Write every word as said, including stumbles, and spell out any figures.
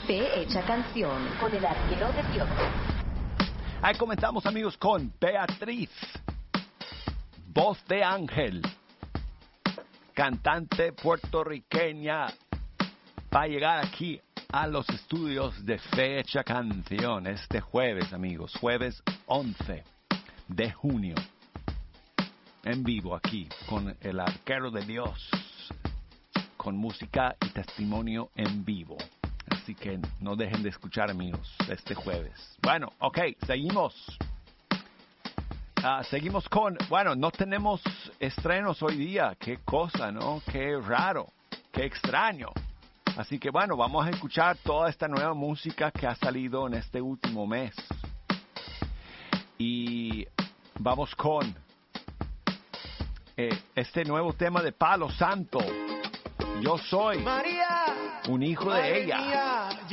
Fe Hecha Canción con el arquero de Dios. Ahí comenzamos, amigos, con Beatriz, voz de ángel, cantante puertorriqueña, va a llegar aquí a los estudios de Fe Hecha Canción este jueves, amigos, jueves once de junio, en vivo aquí con el arquero de Dios, con música y testimonio en vivo. Así que no dejen de escuchar, amigos, este jueves. Bueno, ok, seguimos. Uh, seguimos con, bueno, no tenemos estrenos hoy día. Qué cosa, ¿no? Qué raro, qué extraño. Así que bueno, vamos a escuchar toda esta nueva música que ha salido en este último mes. Y vamos con eh, este nuevo tema de Palo Santo. Yo soy María, un hijo de Madre ella. Mía,